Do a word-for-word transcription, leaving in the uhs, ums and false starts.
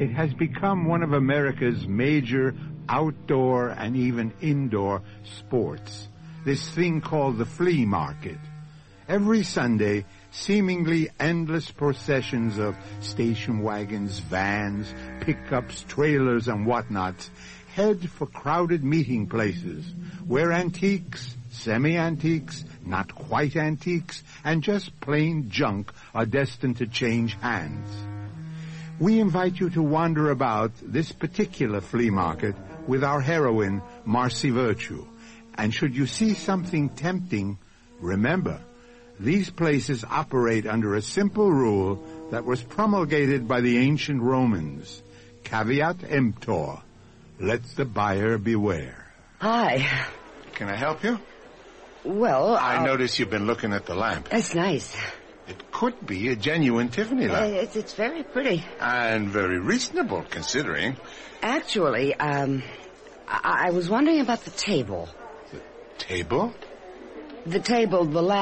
It has become one of America's major outdoor and even indoor sports, this thing called the flea market. Every Sunday, seemingly endless processions of station wagons, vans, pickups, trailers, and whatnots head for crowded meeting places where antiques, semi-antiques, not quite antiques, and just plain junk are destined to change hands. We invite you to wander about this particular flea market with our heroine, Marcy Virtue. And should you see something tempting, remember, these places operate under a simple rule that was promulgated by the ancient Romans. Caveat emptor. Let the buyer beware. Hi. Can I help you? Well, I I'll... notice you've been looking at the lamp. That's nice. It could be a genuine Tiffany lamp. Uh, it's, it's very pretty. And very reasonable, considering. Actually, um, I, I was wondering about the table. The table? The table, the lamp.